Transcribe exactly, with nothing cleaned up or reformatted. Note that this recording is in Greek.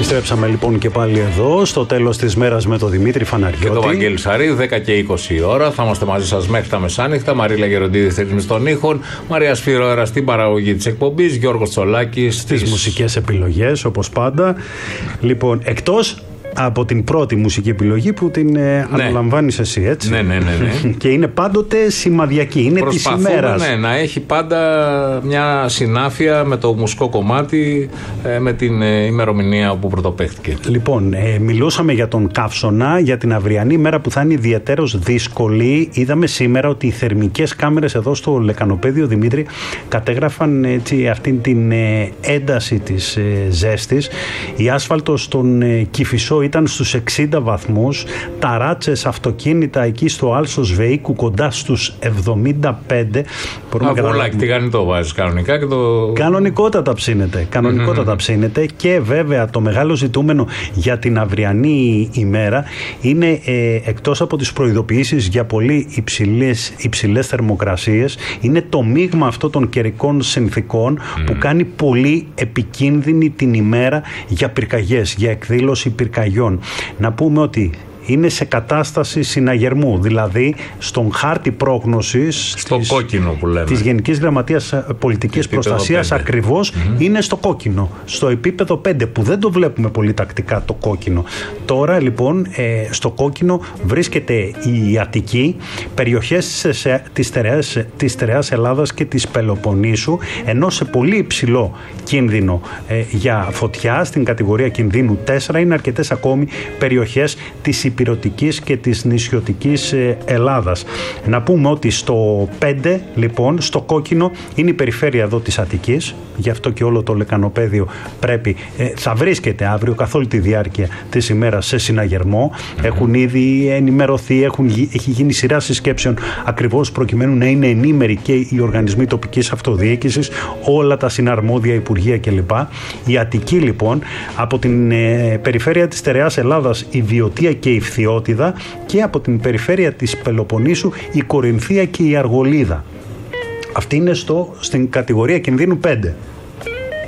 Επιστρέψαμε λοιπόν και πάλι εδώ στο τέλος της μέρας με τον Δημήτρη Φαναριώτη και τον Βαγγέλη Σαρή, δέκα και είκοσι ώρα. Θα είμαστε μαζί σας μέχρι τα μεσάνυχτα. Μαρίλα Γεροντίδη στη των ήχων, Μαρία Σφυροέρα στην παραγωγή της εκπομπής, Γιώργος Τσολάκης στις τις μουσικές επιλογές, όπως πάντα. Λοιπόν, εκτός από την πρώτη μουσική επιλογή που την ε, ναι. αναλαμβάνεις εσύ, έτσι. Ναι, ναι, ναι, ναι. Και είναι πάντοτε σημαδιακή, είναι της ημέρας. Ναι, να έχει πάντα μια συνάφεια με το μουσικό κομμάτι, ε, με την ε, ημερομηνία όπου πρωτοπαίχτηκε. Λοιπόν, ε, μιλούσαμε για τον καύσωνα, για την αυριανή μέρα που θα είναι ιδιαίτερος δύσκολη. Είδαμε σήμερα ότι οι θερμικές κάμερες εδώ στο Λεκανοπέδιο, Δημήτρη, κατέγραφαν έτσι αυτήν την ε, ένταση της ε, ζέστης. Η άσφαλτος στον ε, Κηφισό ήταν στους εξήντα βαθμούς, ταράτσες, αυτοκίνητα εκεί στο Άλσος Βεΐκου κοντά στους εβδομήντα πέντε. Αβολάκι τηγανιτό βάζεις κανονικά και το... Κανονικότατα ψήνεται, κανονικότατα mm-hmm. ψήνεται και βέβαια το μεγάλο ζητούμενο για την αυριανή ημέρα είναι ε, εκτός από τις προειδοποιήσεις για πολύ υψηλές, υψηλές θερμοκρασίες, είναι το μείγμα αυτό των καιρικών συνθηκών mm. που κάνει πολύ επικίνδυνη την ημέρα για πυρκαγιές, για εκδήλωση πυρκαγιών. Να πούμε ότι είναι σε κατάσταση συναγερμού, δηλαδή στον χάρτη πρόγνωσης στο της, κόκκινο που λέμε. της Γενικής Γραμματείας Πολιτικής Προστασίας ακριβώς mm-hmm. είναι στο κόκκινο, στο επίπεδο πέντε, που δεν το βλέπουμε πολύ τακτικά το κόκκινο. Τώρα λοιπόν ε, στο κόκκινο βρίσκεται η Αττική, περιοχές της στερεάς, της στερεάς Ελλάδας και της Πελοποννήσου, ενώ σε πολύ υψηλό κίνδυνο ε, για φωτιά, στην κατηγορία κινδύνου τέσσερα, είναι αρκετές ακόμη περιοχές της υπηρετικής και της νησιωτικής Ελλάδας. Να πούμε ότι στο πέντε, λοιπόν, στο κόκκινο είναι η περιφέρεια εδώ της Αττικής, γι' αυτό και όλο το Λεκανοπέδιο πρέπει, ε, θα βρίσκεται αύριο καθ' όλη τη διάρκεια της ημέρας σε συναγερμό. Mm-hmm. Έχουν ήδη ενημερωθεί, έχουν, έχει γίνει σειρά συσκέψεων ακριβώς προκειμένου να είναι ενήμεροι και οι οργανισμοί τοπικής αυτοδιοίκησης, όλα τα συναρμόδια υπουργεία κλπ. Η Αττική λοιπόν, από την ε, περιφέρεια της στερεάς Ελλάδας, η Βιωτία και η Φθιώτιδα, και από την περιφέρεια της Πελοποννήσου η Κορινθία και η Αργολίδα. Αυτή είναι στο, στην κατηγορία κινδύνου πέντε.